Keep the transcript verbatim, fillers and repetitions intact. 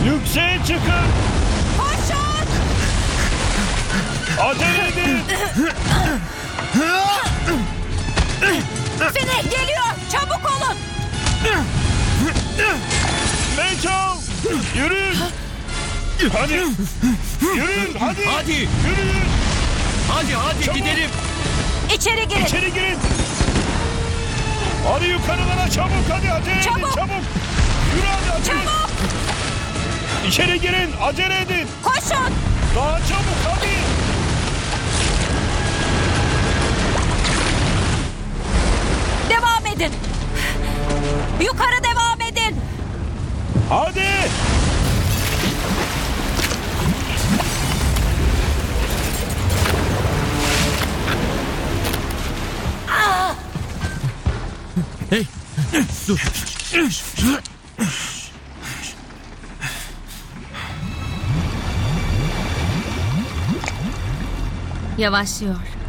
Yükseğe çıkın. Koşun! Acele edin. Fini geliyor. Çabuk olun. Meçal. Yürüyün. Hadi. Yürüyün hadi. Hadi. Yürüyün. Hadi hadi Çabuk. gidelim. İçeri girin. İçeri girin. Hadi yukarılara çabuk hadi acele Çabuk. edin çabuk. Yürü hadi acele. Çabuk. İçeri girin acele edin. Koşun. Daha çabuk hadi. Devam edin. Yukarı devam edin. Hadi. Hey. Dur. Yavaşlıyor.